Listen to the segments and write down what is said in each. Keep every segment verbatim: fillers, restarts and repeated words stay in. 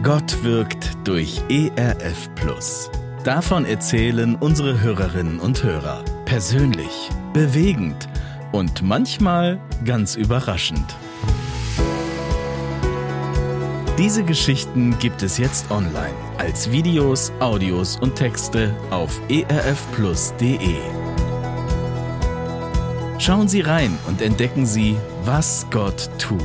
Gott wirkt durch E R F Plus. Davon erzählen unsere Hörerinnen und Hörer. Persönlich, bewegend und manchmal ganz überraschend. Diese Geschichten gibt es jetzt online als Videos, Audios und Texte auf e r f plus punkt d e. Schauen Sie rein und entdecken Sie, was Gott tut.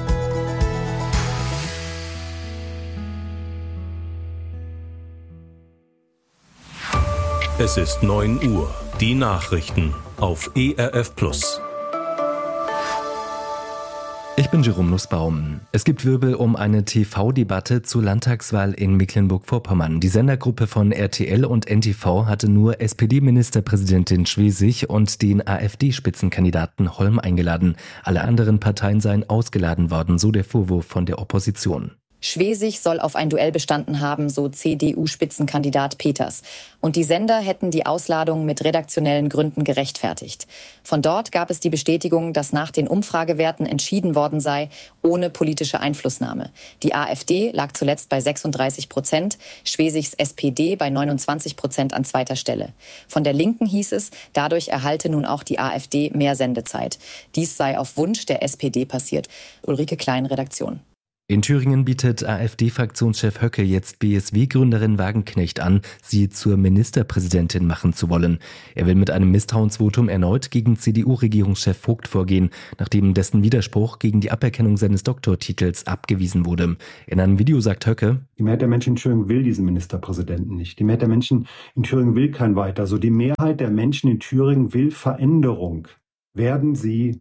Es ist neun Uhr. Die Nachrichten auf E R F Plus. Ich bin Jerome Nussbaum. Es gibt Wirbel um eine T V-Debatte zur Landtagswahl in Mecklenburg-Vorpommern. Die Sendergruppe von R T L und N T V hatte nur S P D-Ministerpräsidentin Schwesig und den A f D-Spitzenkandidaten Holm eingeladen. Alle anderen Parteien seien ausgeladen worden, so der Vorwurf von der Opposition. Schwesig soll auf ein Duell bestanden haben, so C D U-Spitzenkandidat Peters. Und die Sender hätten die Ausladung mit redaktionellen Gründen gerechtfertigt. Von dort gab es die Bestätigung, dass nach den Umfragewerten entschieden worden sei, ohne politische Einflussnahme. Die A f D lag zuletzt bei sechsunddreißig Prozent, Schwesigs S P D bei neunundzwanzig Prozent an zweiter Stelle. Von der Linken hieß es, dadurch erhalte nun auch die A f D mehr Sendezeit. Dies sei auf Wunsch der S P D passiert. Ulrike Klein, Redaktion. In Thüringen bietet A f D-Fraktionschef Höcke jetzt B S W-Gründerin Wagenknecht an, sie zur Ministerpräsidentin machen zu wollen. Er will mit einem Misstrauensvotum erneut gegen C D U-Regierungschef Vogt vorgehen, nachdem dessen Widerspruch gegen die Aberkennung seines Doktortitels abgewiesen wurde. In einem Video sagt Höcke: Die Mehrheit der Menschen in Thüringen will diesen Ministerpräsidenten nicht. Die Mehrheit der Menschen in Thüringen will kein Weiter. So die Mehrheit der Menschen in Thüringen will Veränderung. Werden Sie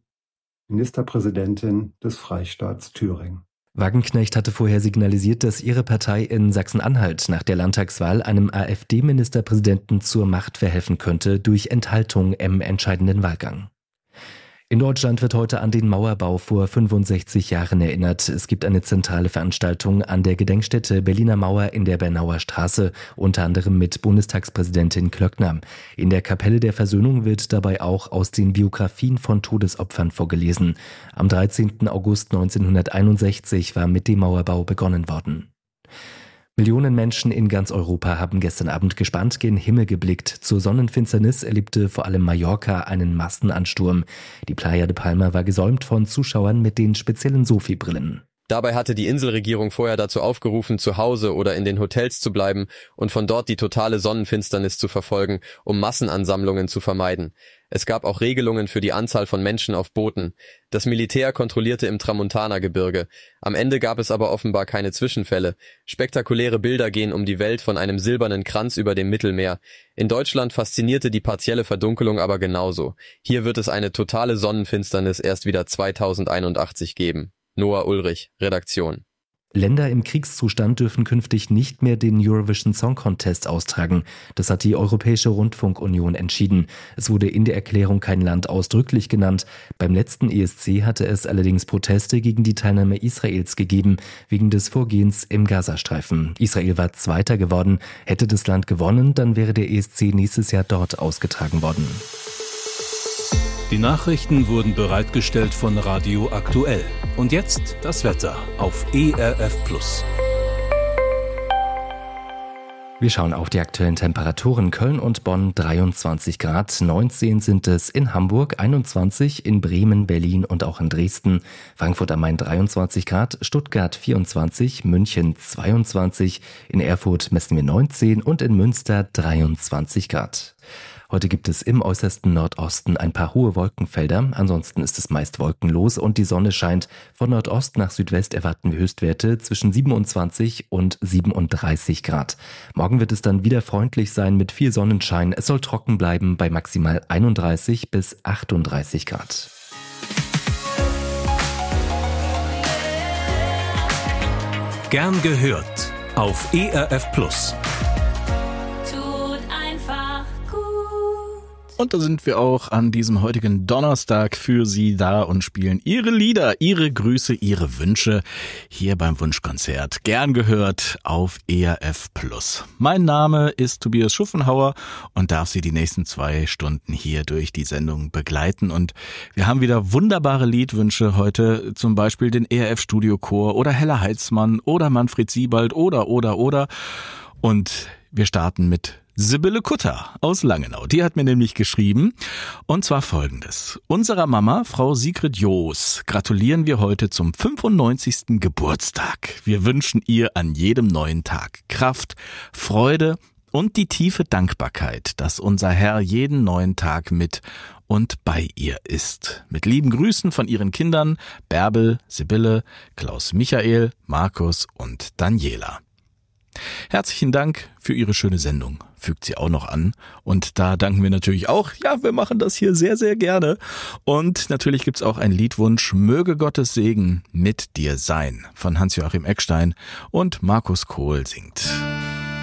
Ministerpräsidentin des Freistaats Thüringen? Wagenknecht hatte vorher signalisiert, dass ihre Partei in Sachsen-Anhalt nach der Landtagswahl einem A f D-Ministerpräsidenten zur Macht verhelfen könnte durch Enthaltung im entscheidenden Wahlgang. In Deutschland wird heute an den Mauerbau vor fünfundsechzig Jahren erinnert. Es gibt eine zentrale Veranstaltung an der Gedenkstätte Berliner Mauer in der Bernauer Straße, unter anderem mit Bundestagspräsidentin Klöckner. In der Kapelle der Versöhnung wird dabei auch aus den Biografien von Todesopfern vorgelesen. Am dreizehnten August neunzehnhunderteinundsechzig war mit dem Mauerbau begonnen worden. Millionen Menschen in ganz Europa haben gestern Abend gespannt gen Himmel geblickt. Zur Sonnenfinsternis erlebte vor allem Mallorca einen Massenansturm. Die Playa de Palma war gesäumt von Zuschauern mit den speziellen Sophie-Brillen. Dabei hatte die Inselregierung vorher dazu aufgerufen, zu Hause oder in den Hotels zu bleiben und von dort die totale Sonnenfinsternis zu verfolgen, um Massenansammlungen zu vermeiden. Es gab auch Regelungen für die Anzahl von Menschen auf Booten. Das Militär kontrollierte im Tramontana-Gebirge. Am Ende gab es aber offenbar keine Zwischenfälle. Spektakuläre Bilder gehen um die Welt von einem silbernen Kranz über dem Mittelmeer. In Deutschland faszinierte die partielle Verdunkelung aber genauso. Hier wird es eine totale Sonnenfinsternis erst wieder zweitausendeinundachtzig geben. Noah Ulrich, Redaktion. Länder im Kriegszustand dürfen künftig nicht mehr den Eurovision Song Contest austragen. Das hat die Europäische Rundfunkunion entschieden. Es wurde in der Erklärung kein Land ausdrücklich genannt. Beim letzten E S C hatte es allerdings Proteste gegen die Teilnahme Israels gegeben, wegen des Vorgehens im Gazastreifen. Israel war Zweiter geworden. Hätte das Land gewonnen, dann wäre der E S C nächstes Jahr dort ausgetragen worden. Die Nachrichten wurden bereitgestellt von Radio Aktuell. Und jetzt das Wetter auf E R F Plus. Wir schauen auf die aktuellen Temperaturen. Köln und Bonn dreiundzwanzig Grad, neunzehn sind es in Hamburg, einundzwanzig in Bremen, Berlin und auch in Dresden, Frankfurt am Main dreiundzwanzig Grad, Stuttgart vierundzwanzig, München zweiundzwanzig, in Erfurt messen wir neunzehn und in Münster dreiundzwanzig Grad. Heute gibt es im äußersten Nordosten ein paar hohe Wolkenfelder, ansonsten ist es meist wolkenlos und die Sonne scheint. Von Nordost nach Südwest erwarten wir Höchstwerte zwischen siebenundzwanzig und siebenunddreißig Grad. Morgen wird es dann wieder freundlich sein mit viel Sonnenschein. Es soll trocken bleiben bei maximal einunddreißig bis achtunddreißig Grad. Gern gehört auf E R F Plus. Tut einfach gut. Und da sind wir auch an diesem heutigen Donnerstag für Sie da und spielen Ihre Lieder, Ihre Grüße, Ihre Wünsche hier beim Wunschkonzert. Gern gehört auf E R F Plus. Mein Name ist Tobias Schuffenhauer und darf Sie die nächsten zwei Stunden hier durch die Sendung begleiten. Und wir haben wieder wunderbare Liedwünsche heute, zum Beispiel den E R F Studiochor oder Hella Heitzmann oder Manfred Siebald oder, oder, oder. Und wir starten mit Sibylle Kutter aus Langenau. Die hat mir nämlich geschrieben, und zwar folgendes. Unserer Mama, Frau Sigrid Joos, gratulieren wir heute zum fünfundneunzigsten Geburtstag. Wir wünschen ihr an jedem neuen Tag Kraft, Freude und die tiefe Dankbarkeit, dass unser Herr jeden neuen Tag mit und bei ihr ist. Mit lieben Grüßen von ihren Kindern Bärbel, Sibylle, Klaus Michael, Markus und Daniela. Herzlichen Dank für Ihre schöne Sendung, fügt sie auch noch an. Und da danken wir natürlich auch, ja, wir machen das hier sehr, sehr gerne. Und natürlich gibt's auch einen Liedwunsch, Möge Gottes Segen mit dir sein, von Hans-Joachim Eckstein, und Markus Kohl singt.